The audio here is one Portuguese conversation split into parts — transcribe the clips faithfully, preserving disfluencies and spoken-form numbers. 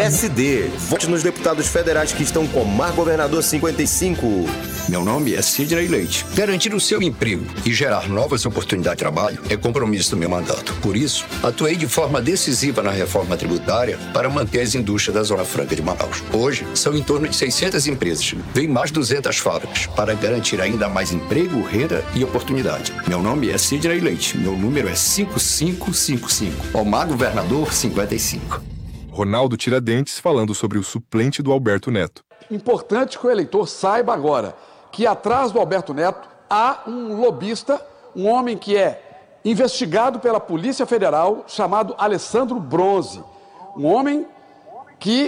S D. Vote nos deputados federais que estão com Mar Governador cinquenta e cinco. Meu nome é Sidney Leite. Garantir o seu emprego e gerar novas oportunidades de trabalho é compromisso do meu mandato. Por isso, atuei de forma decisiva na reforma tributária para manter as indústrias da Zona Franca de Manaus. Hoje, são em torno de seiscentas empresas. Vem mais duzentas fábricas para garantir ainda mais emprego, renda e oportunidade. Meu nome é Sidney Leite. Meu número é cinco cinco cinco cinco. Ao Mar Governador cinquenta e cinco. Ronaldo Tiradentes falando sobre o suplente do Alberto Neto. Importante que o eleitor saiba agora que atrás do Alberto Neto há um lobista, um homem que é investigado pela Polícia Federal, chamado Alessandro Bronze. Um homem que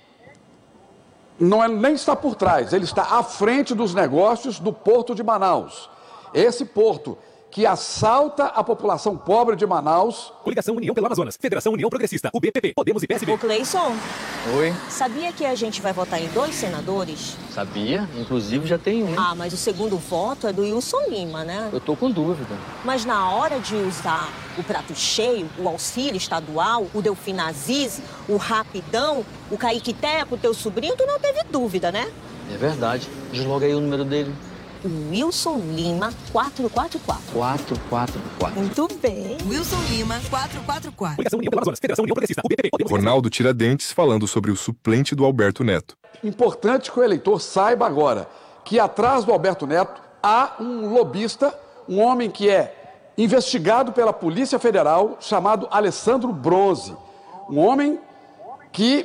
não é, nem está por trás, ele está à frente dos negócios do Porto de Manaus. Esse porto que assalta a população pobre de Manaus. Coligação União pelo Amazonas, Federação União Progressista, U B P P, Podemos e P S B. Ô Cleison. Oi. Sabia que a gente vai votar em dois senadores? Sabia, inclusive já tem um. Ah, mas o segundo voto é do Wilson Lima, né? Eu tô com dúvida. Mas na hora de usar o prato cheio, o auxílio estadual, o Delfim Aziz, o Rapidão, o Kaique Teco, teu sobrinho, tu não teve dúvida, né? É verdade. Desloga aí o número dele. Wilson Lima, quatrocentos e quarenta e quatro. quatrocentos e quarenta e quatro. Muito bem. Wilson Lima, quatrocentos e quarenta e quatro. Coligação União pelo Amazonas, Federação União Progressista, U B P P, Podemos. Ronaldo Tiradentes falando sobre o suplente do Alberto Neto. Importante que o eleitor saiba agora que atrás do Alberto Neto há um lobista, um homem que é investigado pela Polícia Federal, chamado Alessandro Bronze. Um homem que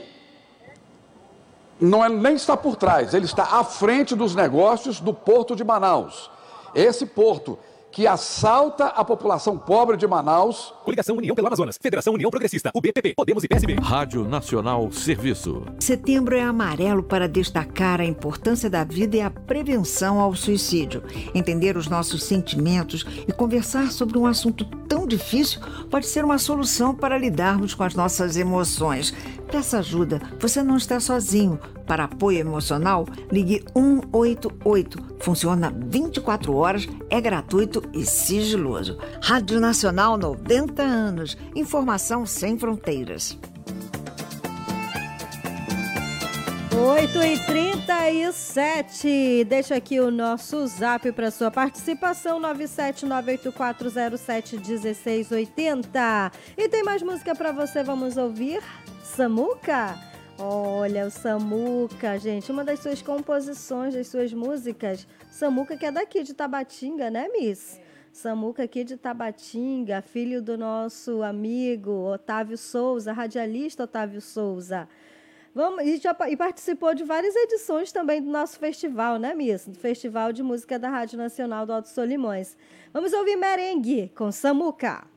não é, nem está por trás, ele está à frente dos negócios do Porto de Manaus. Esse porto que assalta a população pobre de Manaus. Coligação União pelo Amazonas, Federação União Progressista, U B P P, Podemos e P S B. Rádio Nacional Serviço. Setembro é amarelo para destacar a importância da vida e a prevenção ao suicídio. Entender os nossos sentimentos e conversar sobre um assunto tão difícil pode ser uma solução para lidarmos com as nossas emoções. Peça ajuda, você não está sozinho. Para apoio emocional, ligue um oito oito. Funciona vinte e quatro horas, é gratuito e sigiloso. Rádio Nacional, noventa anos. Informação sem fronteiras. oito e trinta e sete. Deixa aqui o nosso zap para sua participação, nove sete nove oito quatro zero sete um seis oito zero. E tem mais música para você, vamos ouvir? Samuca? Olha, o Samuca, gente, uma das suas composições, das suas músicas. Samuca, que é daqui de Tabatinga, né, Miss? Samuca aqui de Tabatinga, filho do nosso amigo Otávio Souza, radialista Otávio Souza. Vamos, e, já, e participou de várias edições também do nosso festival, né, Miss? Do Festival de Música da Rádio Nacional do Alto Solimões. Vamos ouvir Merengue com Samuca.